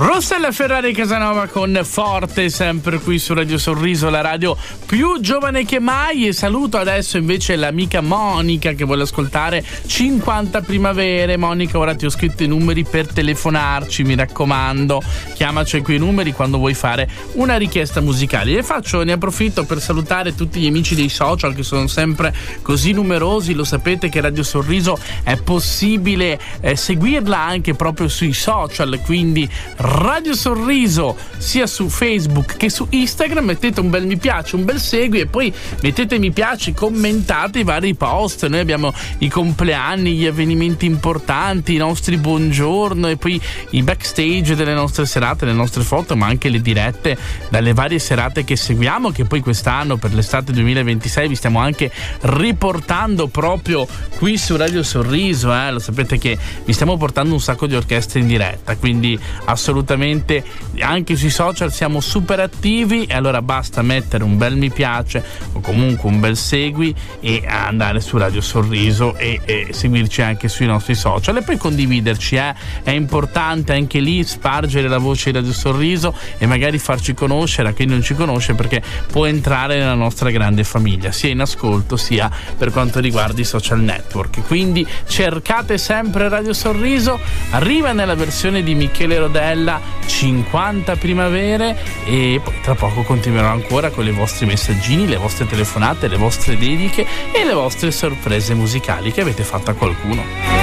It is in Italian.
Rossella Ferrari Casanova con Forte, sempre qui su Radio Sorriso, la radio più giovane che mai. E saluto adesso invece l'amica Monica che vuole ascoltare 50 primavere. Monica, ora ti ho scritto i numeri per telefonarci, mi raccomando, chiamaci a quei numeri quando vuoi fare una richiesta musicale. Ne approfitto per salutare tutti gli amici dei social che sono sempre così numerosi. Lo sapete che Radio Sorriso è possibile seguirla anche proprio sui social, quindi Radio Sorriso sia su Facebook che su Instagram. Mettete un bel mi piace, un bel segui e poi mettete mi piace, commentate i vari post. Noi abbiamo i compleanni, gli avvenimenti importanti, i nostri buongiorno e poi i backstage delle nostre serate, le nostre foto, ma anche le dirette dalle varie serate che seguiamo, che poi quest'anno per l'estate 2026 vi stiamo anche riportando proprio qui su Radio Sorriso. Lo sapete che vi stiamo portando un sacco di orchestre in diretta, quindi assolutamente anche sui social siamo super attivi, e allora basta mettere un bel mi piace o comunque un bel segui e andare su Radio Sorriso e seguirci anche sui nostri social e poi condividerci. È importante anche lì spargere la voce di Radio Sorriso e magari farci conoscere a chi non ci conosce, perché può entrare nella nostra grande famiglia sia in ascolto sia per quanto riguarda i social network. Quindi cercate sempre Radio Sorriso. Arriva nella versione di Michele Rodella 50 primavere e poi tra poco continuerò ancora con i vostri messaggini, le vostre telefonate, le vostre dediche e le vostre sorprese musicali che avete fatto a qualcuno.